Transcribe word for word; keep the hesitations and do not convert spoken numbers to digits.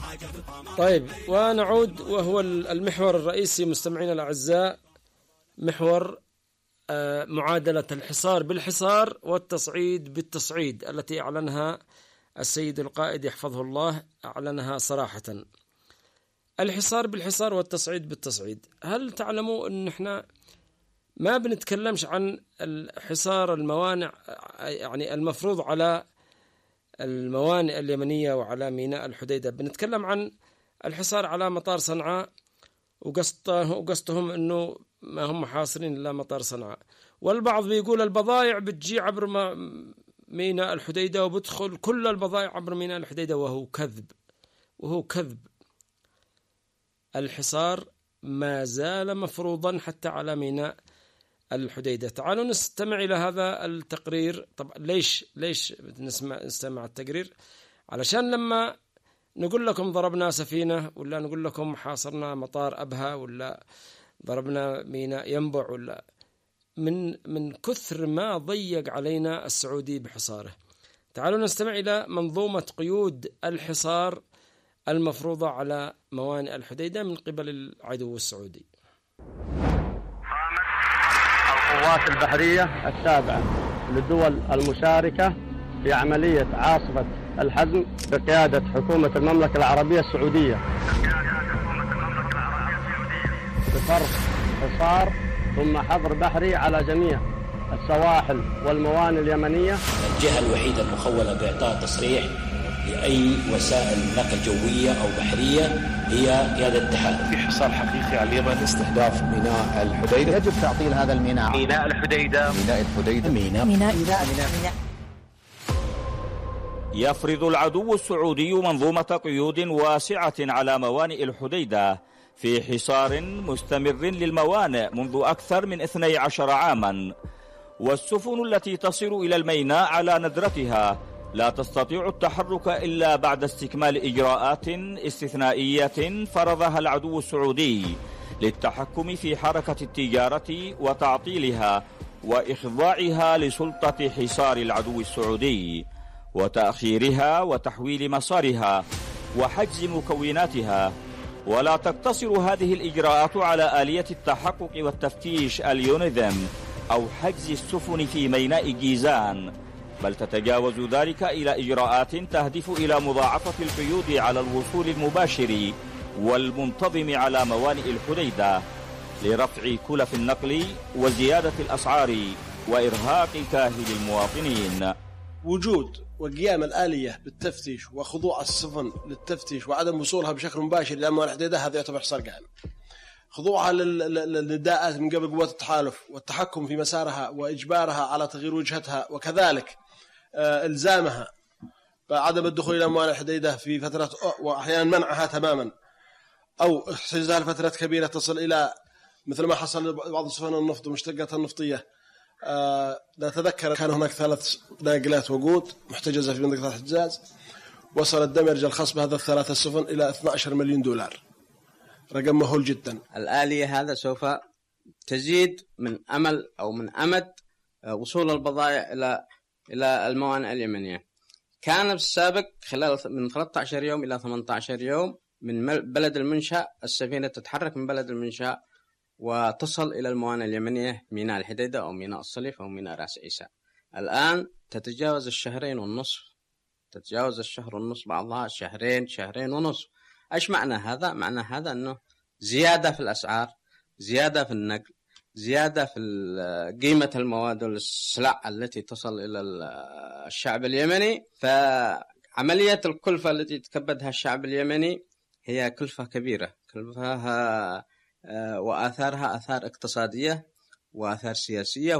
طيب، ونعود، وهو المحور الرئيسي مستمعينا الأعزاء، محور معادلة الحصار بالحصار والتصعيد بالتصعيد التي أعلنها السيد القائد يحفظه الله، أعلنها صراحة. الحصار بالحصار والتصعيد بالتصعيد. هل تعلموا أن احنا ما بنتكلمش عن الحصار الموانع، يعني المفروض على الموانئ اليمنية وعلى ميناء الحديدة، بنتكلم عن الحصار على مطار صنعاء، وقصتهم أنه ما هم حاصرين إلا مطار صنعاء. والبعض بيقول البضائع بتجي عبر ميناء الحديدة وبدخل كل البضائع عبر ميناء الحديدة، وهو كذب، وهو كذب. الحصار ما زال مفروضا حتى على ميناء الحديدة. تعالوا نستمع إلى هذا التقرير. طب ليش ليش نسمع نستمع التقرير؟ علشان لما نقول لكم ضربنا سفينة، ولا نقول لكم حاصرنا مطار أبها، ولا ضربنا ميناء ينبع، ولا من من كثر ما ضيق علينا السعودي بحصاره. تعالوا نستمع إلى منظومة قيود الحصار المفروضة على موانئ الحديدة من قبل العدو السعودي. القوات البحرية التابعة للدول المشاركة في عملية عاصفة الحزم بقيادة حكومة المملكة العربية السعودية بفرض حصار ثم حظر بحري على جميع السواحل والموانئ اليمنية. الجهة الوحيدة المخولة بإعطاء تصريح لأي وسائل نقل جوية أو بحرية هي هذا الاتحاد. في حصار حقيقي على اليمن، استهداف ميناء الحديدة، يجب تعطيل هذا الميناء. ميناء الحديدة، ميناء الحديدة، ميناء ميناء ميناء ميناء. يفرض العدو السعودي منظومة قيود واسعة على موانئ الحديدة في حصار مستمر للموانئ منذ أكثر من اثني عشر عاما، والسفن التي تصل إلى الميناء على ندرتها لا تستطيع التحرك إلا بعد استكمال إجراءات استثنائية فرضها العدو السعودي للتحكم في حركة التجارة وتعطيلها وإخضاعها لسلطة حصار العدو السعودي وتأخيرها وتحويل مسارها وحجز مكوناتها. ولا تقتصر هذه الإجراءات على آلية التحقق والتفتيش اليونيذم أو حجز السفن في ميناء جيزان، بل تتجاوز ذلك إلى إجراءات تهدف إلى مضاعفة القيود على الوصول المباشر والمنتظم على موانئ الحديدة لرفع كلف النقل وزيادة الأسعار وإرهاق كاهل المواطنين. وجود وقيام الآلية بالتفتيش وخضوع السفن للتفتيش وعدم وصولها بشكل مباشر إلى موانئ الحديدة هذا يعتبر حصار قائم. خضوعها للنداءات من قبل قوات التحالف والتحكم في مسارها وإجبارها على تغيير وجهتها، وكذلك إلزامها بعدم الدخول إلى موانئ الحديدة في فترة وأحيانا منعها تماما أو احتجازها لفترات كبيرة تصل إلى مثل ما حصل بعض سفن النفط ومشتقاتها النفطية. أه نتذكر كان هناك ثلاث ناقلات وقود محتجزة في منطقة الحجاز، وصل الدمج الخاص بهذا الثلاث السفن إلى اثني عشر مليون دولار، رقم مهول جدا. الآلية هذا سوف تزيد من أمل أو من أمد وصول البضائع إلى إلى الموانئ اليمنية. كان في السابق خلال من ثلاثة عشر يوم إلى ثمانية عشر يوم من بلد المنشأ السفينة تتحرك من بلد المنشأ وتصل إلى الموانئ اليمنية، ميناء الحديدة أو ميناء الصليف أو ميناء رأس عيسى. الآن تتجاوز الشهرين والنصف، تتجاوز الشهر والنصف، بعضها شهرين شهرين ونصف. إيش معنى هذا؟ معنى هذا أنه زيادة في الأسعار، زيادة في النقل، زيادة في قيمة المواد والسلع التي تصل إلى الشعب اليمني. فعملية الكلفة التي يتكبدها الشعب اليمني هي كلفة كبيرة، كلفها وآثارها آثار اقتصادية وآثار سياسية.